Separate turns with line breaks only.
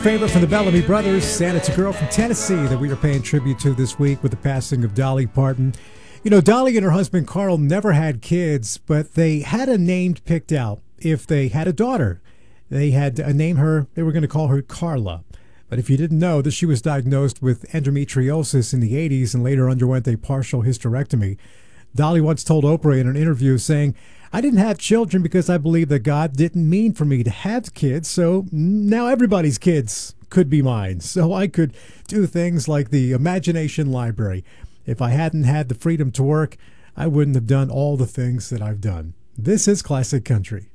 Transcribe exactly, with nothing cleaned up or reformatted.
Favorite from the Bellamy Brothers, and it's a girl from Tennessee that we are paying tribute to this week with the passing of Dolly Parton. You know, Dolly and her husband Carl never had kids, but they had a name picked out. If they had a daughter, they had to name her, they were going to call her Carla. But if you didn't know that she was diagnosed with endometriosis in the eighties and later underwent a partial hysterectomy, Dolly once told Oprah in an interview saying, "I didn't have children because I believe that God didn't mean for me to have kids, so now everybody's kids could be mine. So I could do things like the Imagination Library. If I hadn't had the freedom to work, I wouldn't have done all the things that I've done." This is Classic Country.